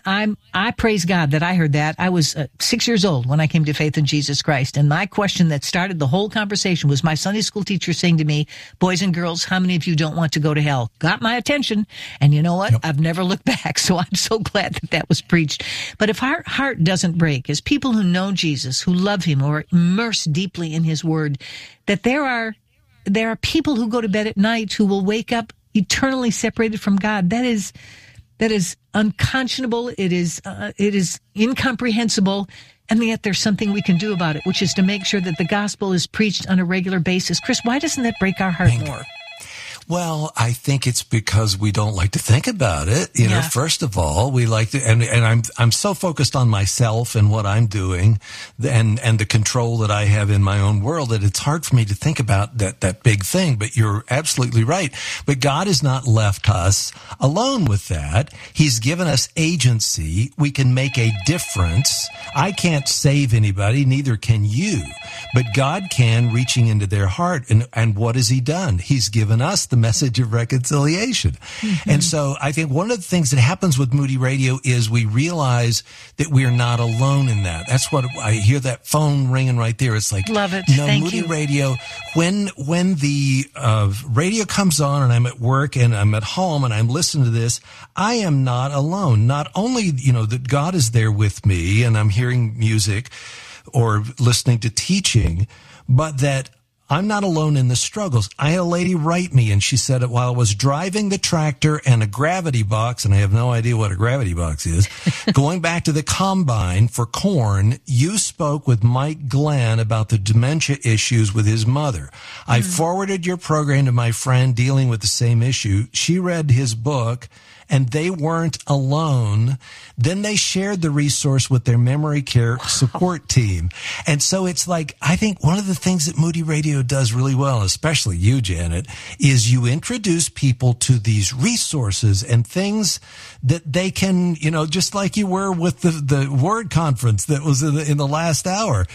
I praise God that I heard that. I was 6 years old when I came to faith in Jesus Christ. And my question that started the whole conversation was my Sunday school teacher saying to me, boys and girls, how many of you don't want to go to hell? Got my attention. And you know what? Yep. I've never looked back. So I'm so glad that that was preached. But if our heart doesn't break as people who know Jesus, who love him, or immersed deeply in his word, that there are people who go to bed at night who will wake up eternally separated from God. That is unconscionable. It is incomprehensible. And yet there's something we can do about it, which is to make sure that the gospel is preached on a regular basis. Chris, why doesn't that break our heart more? Well, I think it's because we don't like to think about it. You know, first of all, we like to, and I'm so focused on myself and what I'm doing and the control that I have in my own world that it's hard for me to think about that big thing. But you're absolutely right. But God has not left us alone with that. He's given us agency. We can make a difference. I can't save anybody, neither can you. But God can, reaching into their heart. And what has he done? He's given us the message of reconciliation. Mm-hmm. And so I think one of the things that happens with Moody Radio is we realize that we are not alone in that. That's what I hear, that phone ringing right there. It's like, love it. No, Thank Moody you. Radio, when the radio comes on and I'm at work and I'm at home and I'm listening to this, I am not alone. Not only, that God is there with me and I'm hearing music or listening to teaching, but that I'm not alone in the struggles. I had a lady write me, and she said that while I was driving the tractor and a gravity box, and I have no idea what a gravity box is, going back to the combine for corn, you spoke with Mike Glenn about the dementia issues with his mother. I forwarded your program to my friend dealing with the same issue. She read his book, and they weren't alone. Then they shared the resource with their memory care support team. And so it's like, I think one of the things that Moody Radio does really well, especially you, Janet, is you introduce people to these resources and things that they can, just like you were with the word conference that was in the last hour.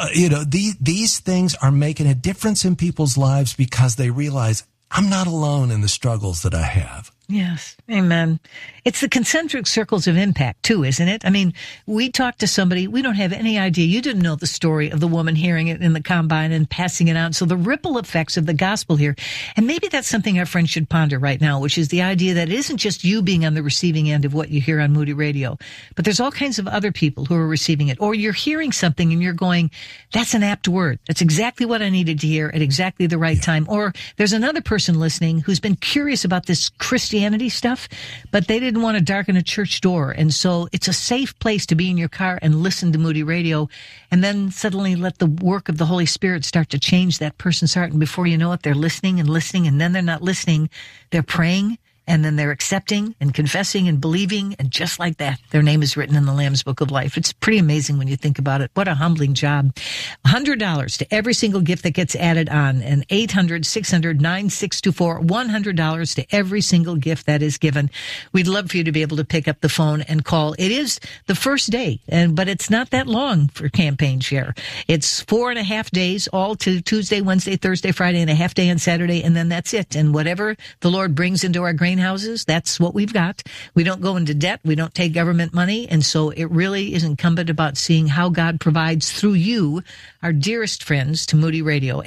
These things are making a difference in people's lives because they realize I'm not alone in the struggles that I have. Yes. Amen. It's the concentric circles of impact too, isn't it? I mean, we talked to somebody, we don't have any idea. You didn't know the story of the woman hearing it in the combine and passing it out. So the ripple effects of the gospel here. And maybe that's something our friends should ponder right now, which is the idea that it isn't just you being on the receiving end of what you hear on Moody Radio, but there's all kinds of other people who are receiving it. Or you're hearing something and you're going, that's an apt word. That's exactly what I needed to hear at exactly the right time. Or there's another person listening who's been curious about this Christianity stuff, but they didn't want to darken a church door. And so it's a safe place to be in your car and listen to Moody Radio, and then suddenly let the work of the Holy Spirit start to change that person's heart. And before you know it, they're listening, and then they're not listening. They're praying, and then they're accepting and confessing and believing, and just like that, their name is written in the Lamb's Book of Life. It's pretty amazing when you think about it. What a humbling job. $100 to every single gift that gets added on, and 800-600-9624, $100 to every single gift that is given. We'd love for you to be able to pick up the phone and call. It is the first day, but it's not that long for Campaign Share. It's 4.5 days, all to Tuesday, Wednesday, Thursday, Friday, and a half day on Saturday, and then that's it. And whatever the Lord brings into our grain houses, that's what we've got. We don't go into debt. We don't take government money. And so it really is incumbent about seeing how God provides through you, our dearest friends, to Moody Radio.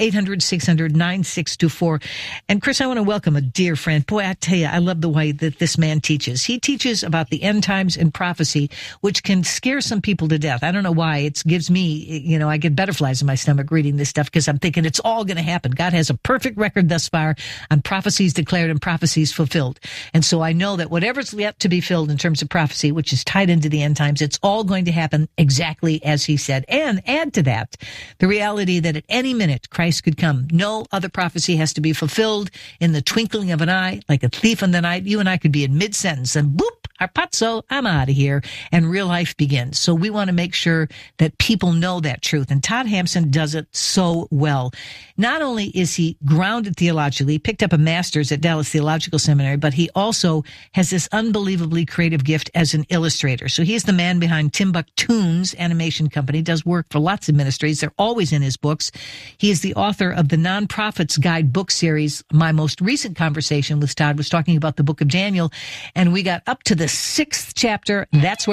800-600-9624. And Chris, I want to welcome a dear friend. Boy, I tell you, I love the way that this man teaches. He teaches about the end times and prophecy, which can scare some people to death. I don't know why. It gives me, I get butterflies in my stomach reading this stuff because I'm thinking it's all going to happen. God has a perfect record thus far on prophecies declared and prophecies fulfilled. And so I know that whatever's yet to be filled in terms of prophecy, which is tied into the end times, it's all going to happen exactly as he said. And add to that the reality that at any minute Christ could come. No other prophecy has to be fulfilled in the twinkling of an eye, like a thief in the night. You and I could be in mid-sentence and boop, harpazo, I'm out of here, and real life begins. So we want to make sure that people know that truth. And Todd Hampson does it so well. Not only is he grounded theologically, he picked up a master's at Dallas Theological Seminary, but he also has this unbelievably creative gift as an illustrator. So he's the man behind Timbuktunes animation company, does work for lots of ministries. They're always in his books. He is the author of the Nonprofits Guide book series. My most recent conversation with Todd was talking about the book of Daniel, and we got up to the 6th chapter. That's where